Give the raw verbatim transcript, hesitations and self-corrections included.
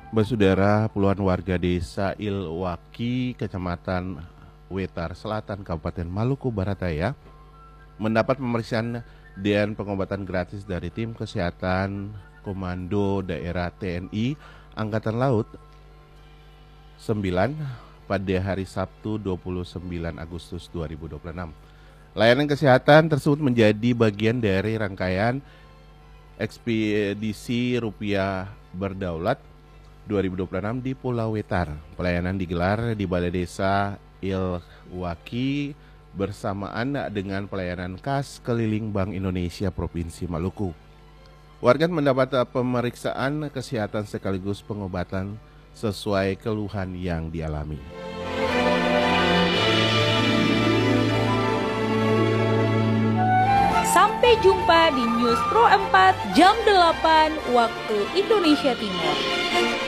Bersaudara, puluhan warga desa Ilwaki, Kecamatan Wetar Selatan, Kabupaten Maluku Barat Daya, mendapat pemeriksaan dan pengobatan gratis dari tim kesehatan Komando Daerah T N I Angkatan Laut sembilan pada hari Sabtu dua puluh sembilan Agustus dua ribu dua puluh enam. Layanan kesehatan tersebut menjadi bagian dari rangkaian ekspedisi Rupiah Berdaulat dua ribu dua puluh enam di Pulau Wetar. Pelayanan digelar di Balai Desa Ilwaki bersamaan dengan pelayanan khas keliling Bank Indonesia Provinsi Maluku. Warga mendapat pemeriksaan kesehatan sekaligus pengobatan sesuai keluhan yang dialami. Sampai jumpa di News Pro empat jam delapan waktu Indonesia Timur.